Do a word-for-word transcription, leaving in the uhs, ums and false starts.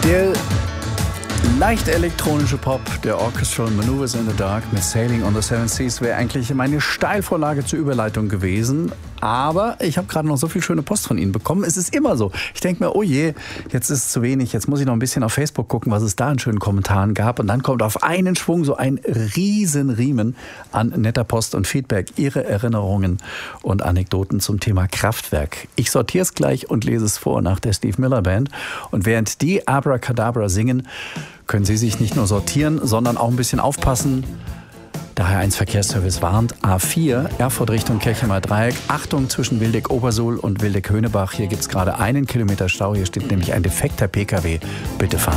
Der leicht elektronische Pop der Orchestral Maneuvers in the Dark mit Sailing on the Seven Seas wäre eigentlich meine Steilvorlage zur Überleitung gewesen. Aber ich habe gerade noch so viel schöne Post von Ihnen bekommen. Es ist immer so. Ich denke mir, oh je, jetzt ist es zu wenig. Jetzt muss ich noch ein bisschen auf Facebook gucken, was es da an schönen Kommentaren gab. Und dann kommt auf einen Schwung so ein Riesenriemen an netter Post und Feedback. Ihre Erinnerungen und Anekdoten zum Thema Kraftwerk. Ich sortiere es gleich und lese es vor nach der Steve Miller Band. Und während die Abracadabra singen, können Sie sich nicht nur sortieren, sondern auch ein bisschen aufpassen. Daher eins Verkehrsservice warnt, A vier, Erfurt Richtung Kirchheimer Dreieck. Achtung zwischen Wildeck-Obersuhl und Wildeck-Höhnebach. Hier gibt es gerade einen Kilometer Stau. Hier steht nämlich ein defekter P K W. Bitte fahren.